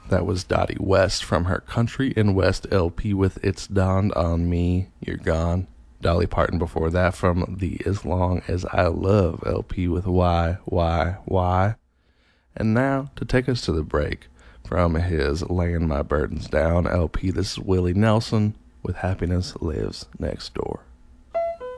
That was Dottie West from her Country in West LP with It's Dawned on Me, You're Gone. Dolly Parton before that from the As Long As I Love LP with Why. And now, to take us to the break, from his Laying My Burdens Down LP, this is Willie Nelson with Happiness Lives Next Door.